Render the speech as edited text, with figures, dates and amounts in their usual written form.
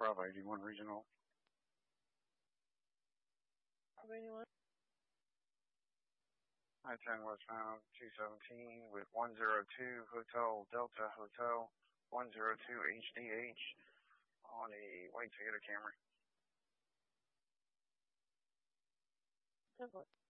Bravo 81 Regional. Bravo 81. I-10 westbound 217 with 102 Hotel Delta Hotel 102 HDH on a white Toyota Camry. 10-4.